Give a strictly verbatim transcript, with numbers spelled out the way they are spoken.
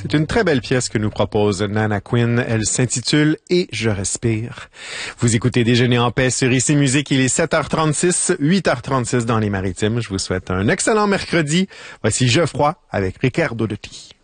C'est une très belle pièce que nous propose Nana Quinn. Elle s'intitule « Et je respire ». Vous écoutez Déjeuner en paix sur Ici Musique. Il est sept heures trente-six, huit heures trente-six dans les Maritimes. Je vous souhaite un excellent mercredi. Voici Geoffroy avec Ricardo Dotti.